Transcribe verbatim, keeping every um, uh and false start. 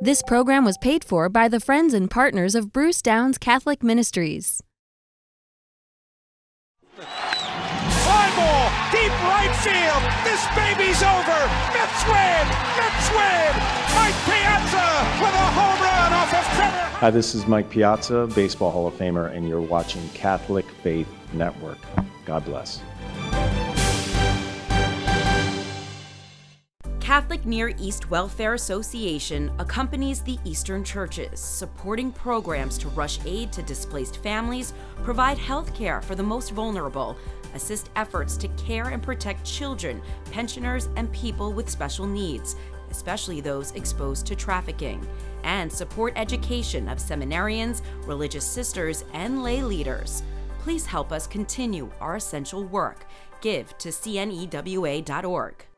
This program was paid for by the friends and partners of Bruce Downs Catholic Ministries. Fly ball, deep right field. This baby's over. Mets win. Mets win. Mike Piazza with a home run off of Trevor. Hi, this is Mike Piazza, Baseball Hall of Famer, and you're watching Catholic Faith Network. God bless. Catholic Near East Welfare Association accompanies the Eastern churches, supporting programs to rush aid to displaced families, provide health care for the most vulnerable, assist efforts to care and protect children, pensioners, and people with special needs, especially those exposed to trafficking, and support education of seminarians, religious sisters, and lay leaders. Please help us continue our essential work. Give to C N E W A dot org.